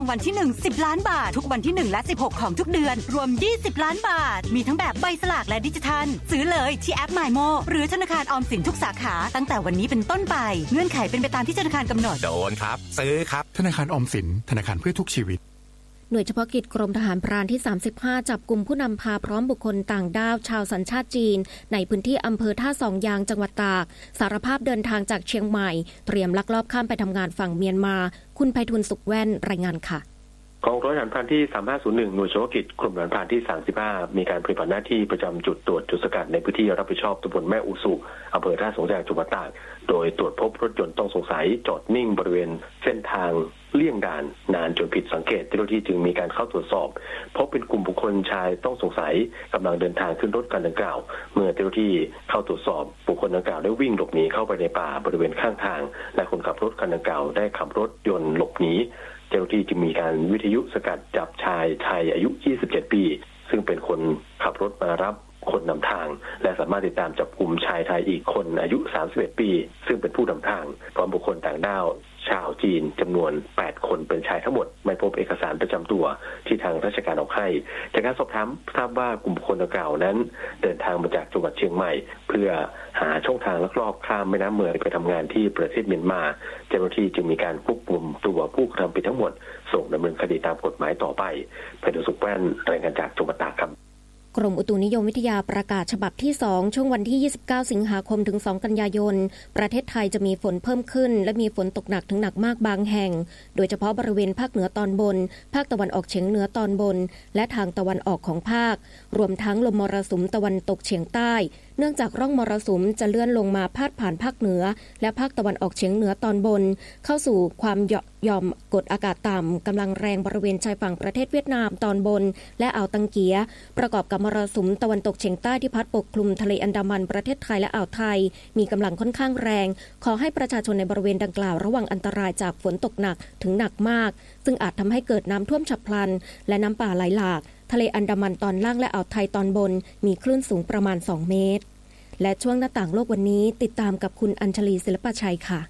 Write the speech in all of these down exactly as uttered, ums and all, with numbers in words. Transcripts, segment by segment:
วันที่หนึ่ง สิบล้านบาททุกวันที่หนึ่งและสิบหกของทุกเดือนรวมยี่สิบล้านบาทมีทั้งแบบใบสลากและดิจิทัลซื้อเลยที่แอป MyMo หรือธนาคารออมสินทุกสาขาตั้งแต่วันนี้เป็นต้นไปเงื่อนไขเป็นไปตามที่ธนาคารกำหนดโดนครับซื้อครับธนาคารออมสินธนาคารเพื่อทุกชีวิตหน่วยเฉพาะกิจกรมทหารพรานที่สามสิบห้าจับกุมผู้นำพาพร้อมบุคคลต่างด้าวชาวสัญชาติจีนในพื้นที่อำเภอท่าสองยางจังหวัดตากสารภาพเดินทางจากเชียงใหม่เตรียมลักลอบข้ามไปทำงานฝั่งเมียนมาคุณไพฑูรย์สุขแว่นรายงานค่ะกองร้อยทหารพรานที่สามห้าศูนย์หนึ่งหน่วยเฉพาะกิจกรมทหารพรานที่สามสิบห้ามีการปฏิบัติหน้าที่ประจำจุดตรวจจุดสกัดในพื้นที่รับผิดชอบตำบลแม่อุสุอำเภอท่าสองยางจังหวัดตากโดยตรวจพบรถยนต์ต้องสงสัยจอดนิ่งบริเวณเส้นทางเลี่ยงด่านนานจนผิดสังเกตเจ้าหน้าที่จึงมีการเข้าตรวจสอบพบเป็นกลุ่มบุคคลชายต้องสงสัยกำลังเดินทางขึ้นรถคันดังกล่าวเมื่อเจ้าหน้าที่เข้าตรวจสอบบุคคลดังกล่าวได้วิ่งหลบหนีเข้าไปในป่าบริเวณข้างทางและคนขับรถคันดังกล่าวได้ขับรถยนต์หลบหนีเจ้าหน้าที่จึงมีการวิทยุสกัดจับชายไทยอายุยี่สิบเจ็ดปีซึ่งเป็นคนขับรถมารับคนนำทางและสามารถติดตามจับกลุ่มชายไทยอีกคนอายุสามสิบเอ็ดปีซึ่งเป็นผู้นำทางพร้อมบุคคลต่างด้าวชาวจีนจำนวนแปดคนเป็นชายทั้งหมดไม่พบเอกสารประจำตัวที่ทางราชการออกให้จากการสอบถามทราบว่ากลุ่มบุคคลดังกล่าวนั้นเดินทางมาจากจังหวัดเชียงใหม่เพื่อหาช่องทางลักลอบข้ามแม่น้ำเมยไปทำงานที่ประเทศเมียนมาเจ้าหน้าที่จึงมีการควบคุมตัวผู้กระทำผิดทั้งหมดส่งดำเนินคดีตามกฎหมายต่อไปไพฑูรย์สุขแว่นรายงานจากจังหวัดตากครับกรมอุตุนิยมวิทยาประกาศฉบับที่สองช่วงวันที่ยี่สิบเก้าสิงหาคมถึงสองกันยายนประเทศไทยจะมีฝนเพิ่มขึ้นและมีฝนตกหนักถึงหนักมากบางแห่งโดยเฉพาะบริเวณภาคเหนือตอนบนภาคตะวันออกเฉียงเหนือตอนบนและทางตะวันออกของภาครวมทั้งลมมรสุมตะวันตกเฉียงใต้เนื่องจากร่องมรสุมจะเลื่อนลงมาพาดผ่านภาคเหนือและภาคตะวันออกเฉียงเหนือตอนบนเข้าสู่ความหย่อมกดอากาศต่ำกำลังแรงบริเวณชายฝั่งประเทศเวียดนามตอนบนและอ่าวตังเกียประกอบกับมรสุมตะวันตกเฉียงใต้ที่พัดปกคลุมทะเลอันดามันประเทศไทยและอ่าวไทยมีกำลังค่อนข้างแรงขอให้ประชาชนในบริเวณดังกล่าวระวังอันตรายจากฝนตกหนักถึงหนักมากซึ่งอาจทำให้เกิดน้ำท่วมฉับพลันและน้ำป่าไหลหลากทะเลอันดามันตอนล่างและอ่าวไทยตอนบนมีคลื่นสูงประมาณสองเมตรและช่วงหน้าต่างโลกวันนี้ติดตามกับคุณอัญชลีศิลปชัยค่ะ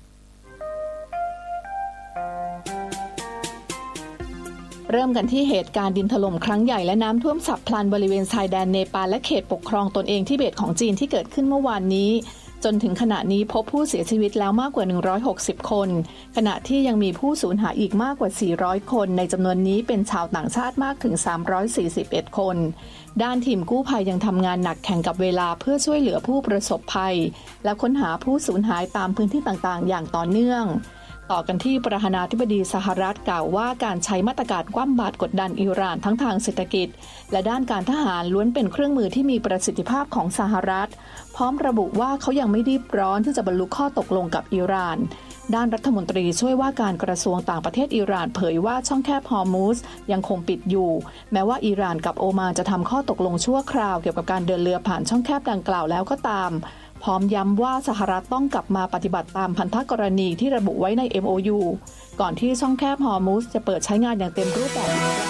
เริ่มกันที่เหตุการณ์ดินถล่มครั้งใหญ่และน้ำท่วมฉับพลันบริเวณชายแดนเนปาลและเขตปกครองตนเองทิเบตของจีนที่เกิดขึ้นเมื่อวานนี้จนถึงขณะนี้พบผู้เสียชีวิตแล้วมากกว่าหนึ่งร้อยหกสิบคนขณะที่ยังมีผู้สูญหายอีกมากกว่าสี่ร้อยคนในจำนวนนี้เป็นชาวต่างชาติมากถึงสามร้อยสี่สิบเอ็ดคนด้านทีมกู้ภัยยังทำงานหนักแข่งกับเวลาเพื่อช่วยเหลือผู้ประสบภัยและค้นหาผู้สูญหายตามพื้นที่ต่างๆอย่างต่อเนื่องต่อกันที่ประธานาธิบดีสหรัฐกล่าวว่าการใช้มาตรการคว่ำบาตรกดดันอิหร่านทั้งทางเศรษฐกิจและด้านการทหารล้วนเป็นเครื่องมือที่มีประสิทธิภาพของสหรัฐพร้อมระบุว่าเขายังไม่รีบร้อนที่จะบรรลุข้อตกลงกับอิหร่านด้านรัฐมนตรีช่วยว่าการกระทรวงต่างประเทศอิหร่านเผยว่าช่องแคบฮอร์มุซยังคงปิดอยู่แม้ว่าอิหร่านกับโอมานจะทำข้อตกลงชั่วคราวเกี่ยวกับการเดินเรือผ่านช่องแคบดังกล่าวแล้วก็ตามพร้อมย้ำว่าสหรัฐต้องกลับมาปฏิบัติตามพันธกรณีที่ระบุไว้ใน เอ็ม โอ ยู ก่อนที่ช่องแคบฮอร์มุซจะเปิดใช้งานอย่างเต็มรูปแบบ